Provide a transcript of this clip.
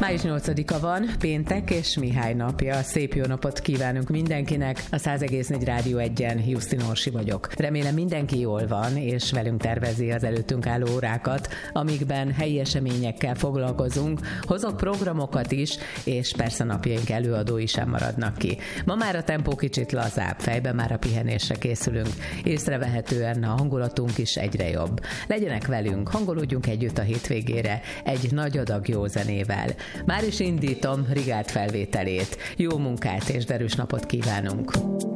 Május 8-a van, péntek és Mihály napja. Szép jó napot kívánunk mindenkinek. A 100,4 Rádió 1-en Justin Orsi vagyok. Remélem mindenki jól van, és velünk tervezi az előttünk álló órákat, amikben helyi eseményekkel foglalkozunk, hozok programokat is, és persze napjaink előadói sem maradnak ki. Ma már a tempó kicsit lazább, fejben már a pihenésre készülünk. Észrevehetően a hangulatunk is egyre jobb. Legyenek velünk, hangolódjunk együtt a hétvégére egy nagy adag jó zenével. Már is indítom Rigát felvételét. Jó munkát és derűs napot kívánunk!